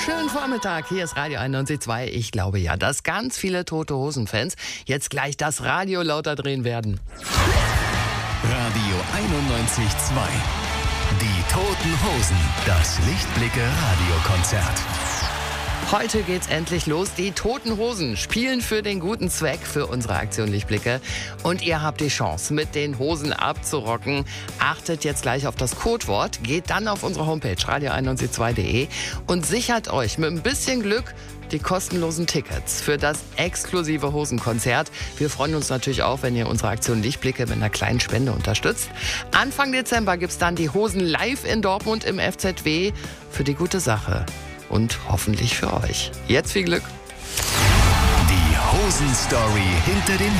Schönen Vormittag, hier ist Radio 91.2. Ich glaube ja, dass ganz viele Tote Hosen-Fans jetzt gleich das Radio lauter drehen werden. Radio 91.2. Die Toten Hosen. Das Lichtblicke-Radiokonzert. Heute geht's endlich los. Die Toten Hosen spielen für den guten Zweck, für unsere Aktion Lichtblicke. Und ihr habt die Chance, mit den Hosen abzurocken. Achtet jetzt gleich auf das Codewort, geht dann auf unsere Homepage radio912.de und sichert euch mit ein bisschen Glück die kostenlosen Tickets für das exklusive Hosenkonzert. Wir freuen uns natürlich auch, wenn ihr unsere Aktion Lichtblicke mit einer kleinen Spende unterstützt. Anfang Dezember gibt's dann die Hosen live in Dortmund im FZW für die gute Sache. Und hoffentlich für euch. Jetzt viel Glück. Die Hosen-Story hinter den